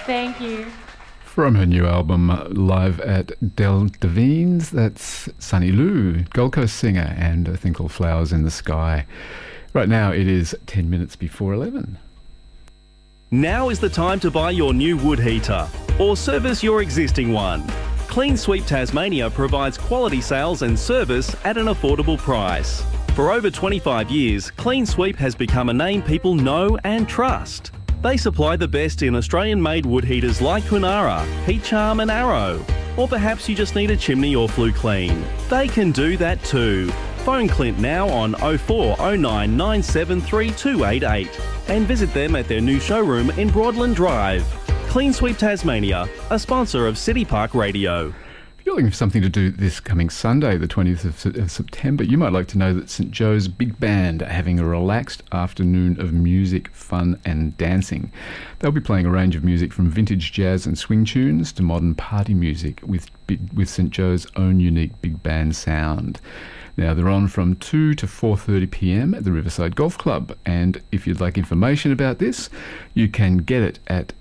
Thank you. From her new album, Live at Del Devines, that's Sunny Lou, Gold Coast singer, and a thing called Flowers in the Sky. Right now it is 10 minutes before 11. Now is the time to buy your new wood heater or service your existing one. Clean Sweep Tasmania provides quality sales and service at an affordable price. For over 25 years, Clean Sweep has become a name people know and trust. They supply the best in Australian-made wood heaters like Kunara, Heat Charm and Arrow. Or perhaps you just need a chimney or flue clean. They can do that too. Phone Clint now on 0409 973 288 and visit them at their new showroom in Broadland Drive. Clean Sweep Tasmania, a sponsor of City Park Radio. If you're looking for something to do this coming Sunday, the 20th of September, you might like to know that St Joe's Big Band are having a relaxed afternoon of music, fun and dancing. They'll be playing a range of music from vintage jazz and swing tunes to modern party music with St Joe's own unique big band sound. Now, they're on from 2 to 4:30 p.m. at the Riverside Golf Club, and if you'd like information about this, you can get it at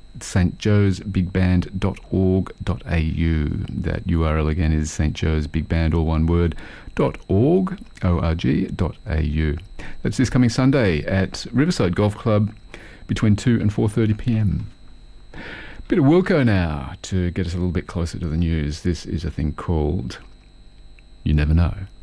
stjoesbigband.org.au. That URL again is stjoesbigband, all one word, .org, O-R-G.au. That's this coming Sunday at Riverside Golf Club between 2 and 4:30 p.m. Bit of Wilco now to get us a little bit closer to the news. This is a thing called You Never Know.